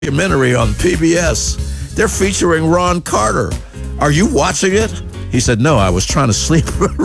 documentary on PBS. They're featuring Ron Carter. Are you watching it? He said, no, I was trying to sleep.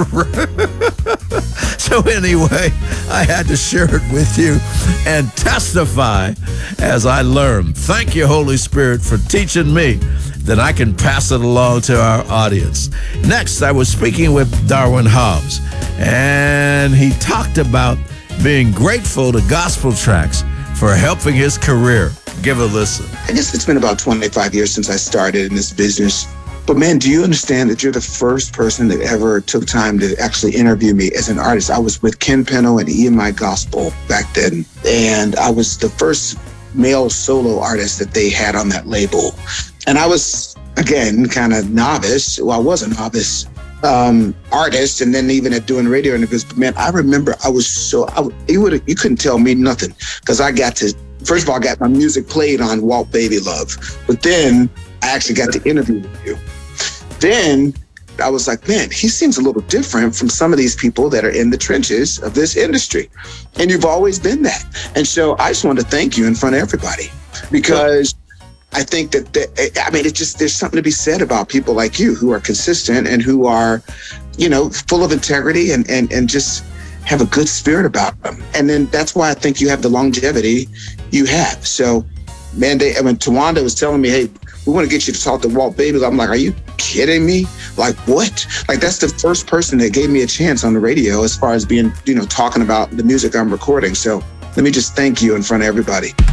So anyway, I had to share it with you and testify as I learned. Thank you, Holy Spirit, for teaching me that I can pass it along to our audience. Next, I was speaking with Darwin Hobbs, and he talked about being grateful to Gospel Tracks for helping his career. Give a listen. I guess it's been about 25 years since I started in this business. But man, do you understand that you're the first person that ever took time to actually interview me as an artist? I was with Ken Peno and EMI Gospel back then, and I was the first male solo artist that they had on that label. And I was, again, kind of novice. Well, I was a novice artist, and then even at doing radio interviews. But man, I remember I was so, you couldn't tell me nothing, because I got to, first of all, I got my music played on Walt Baby Love, but then I actually got to interview with you. Then I was like, man, he seems a little different from some of these people that are in the trenches of this industry. And you've always been that. And so I just want to thank you in front of everybody, because I think it's just, there's something to be said about people like you who are consistent and who are, full of integrity and just have a good spirit about them. And then that's why I think you have the longevity you have. So, man, Tawanda was telling me, hey, we want to get you to talk to Walt Baby. I'm like, are you kidding me? Like, what? Like, that's the first person that gave me a chance on the radio as far as being, talking about the music I'm recording. So let me just thank you in front of everybody.